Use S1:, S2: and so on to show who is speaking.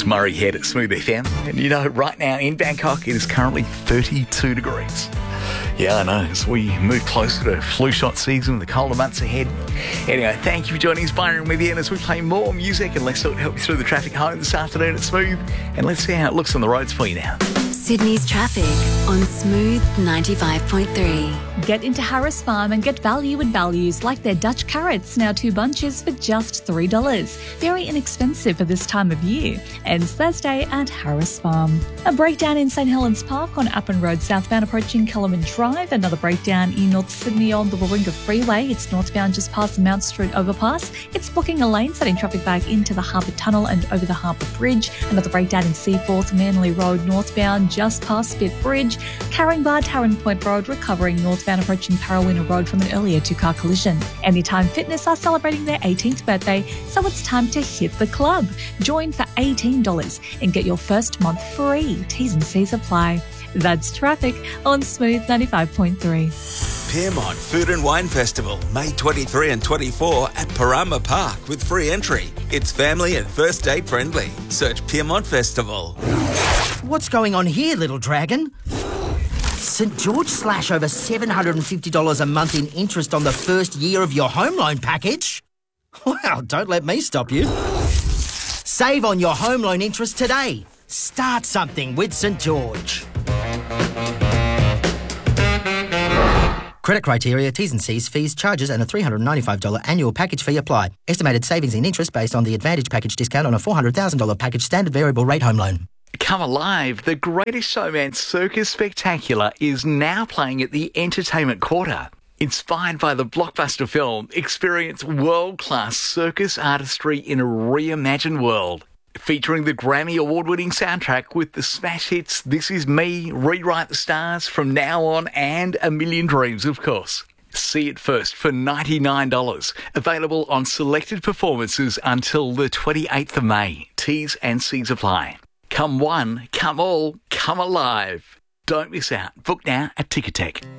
S1: Murray Head at Smooth FM. And you know, right now in Bangkok, it is currently 32 degrees. Yeah, I know, as we move closer to flu shot season, the colder months ahead. Anyway, thank you for joining us, Byron, with you. And as we play more music, and let's help you through the traffic home this afternoon at Smooth. And let's see how it looks on the roads for you now.
S2: Sydney's traffic on Smooth 95.3.
S3: Get into Harris Farm and get value in values like their Dutch carrots, now 2 bunches for just $3. Very inexpensive for this time of year. Ends Thursday at Harris Farm. A breakdown in St Helens Park on Appin Road southbound approaching Kellerman Drive. Another breakdown in North Sydney on the Warringah Freeway. It's northbound just past the Mount Street overpass. It's blocking a lane, setting traffic back into the Harbour Tunnel and over the Harbour Bridge. Another breakdown in Seaforth Manly Road northbound just past Spit Bridge. Caringbah Tarrant Point Road recovering northbound approaching Parawina Road from an earlier two-car collision. Anytime Fitness are celebrating their 18th birthday, so it's time to hit the club. Join for $18 and get your first month free. T's and C's apply. That's traffic on Smooth 95.3.
S4: Piermont Food and Wine Festival, May 23 and 24 at Parama Park with free entry. It's family and first date friendly. Search Piermont Festival.
S5: What's going on here, little dragon? St George slash over $750 a month in interest on the first year of your home loan package? Well, don't let me stop you. Save on your home loan interest today. Start something with St George. Credit criteria, T's and C's, fees, charges and a $395 annual package fee apply. Estimated savings in interest based on the Advantage package discount on a $400,000 package standard variable rate home loan.
S1: Come alive, the Greatest Showman Circus Spectacular is now playing at the Entertainment Quarter. Inspired by the blockbuster film, experience world-class circus artistry in a reimagined world. Featuring the Grammy Award-winning soundtrack with the smash hits This Is Me, Rewrite the Stars, From Now On and A Million Dreams, of course. See it first for $99. Available on selected performances until the 28th of May. T's and C's apply. Come one, come all, come alive. Don't miss out. Book now at Ticketek.